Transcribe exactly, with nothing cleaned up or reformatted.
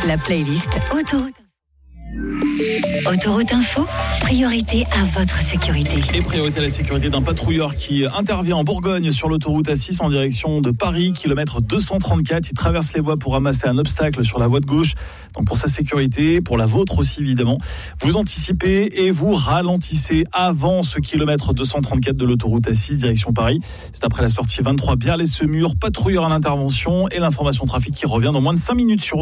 La playlist Autoroute. Autoroute Info, priorité à votre sécurité. Et priorité à la sécurité d'un patrouilleur qui intervient en Bourgogne sur l'autoroute A six en direction de Paris, kilomètre deux cent trente-quatre. Il traverse les voies pour ramasser un obstacle sur la voie de gauche. Donc pour sa sécurité, pour la vôtre aussi évidemment, vous anticipez et vous ralentissez avant ce kilomètre deux cent trente-quatre de l'autoroute A six direction Paris. C'est après la sortie vingt-trois Biarlay-Semur, patrouilleur à l'intervention et l'information trafic qui revient dans moins de cinq minutes sur